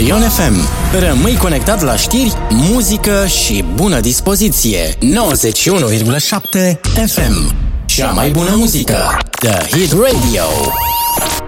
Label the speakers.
Speaker 1: Ion FM. Rămâi conectat la știri, muzică și bună dispoziție. 91,7 FM. Cea mai bună muzică. The Hit Radio.